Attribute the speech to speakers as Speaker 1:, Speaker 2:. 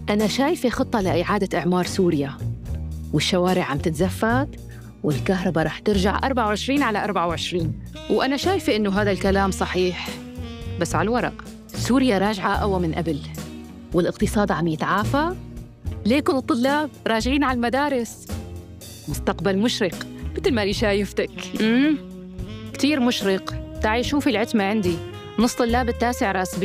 Speaker 1: أنا شايفة خطة لإعادة إعمار سوريا، والشوارع عم تتزفت والكهرباء رح ترجع 24 على 24. وأنا شايفة إنه هذا الكلام صحيح، بس على الورق. سوريا راجعة أقوى من قبل، والاقتصاد عم يتعافى. ليكن الطلاب راجعين على المدارس. مستقبل مشرق مثل ما أنا شايفتك. كتير مشرق. تعي شوفي العتمة عندي، نص طلاب التاسع راسبين.